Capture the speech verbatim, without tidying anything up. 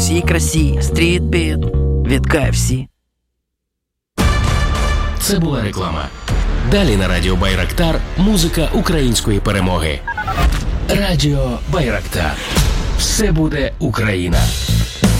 всій красі. Стрітбіт від Кей Еф Сі. Це була реклама. Далі на Радіо Байрактар музика української перемоги. Радіо Байрактар. Все буде Україна.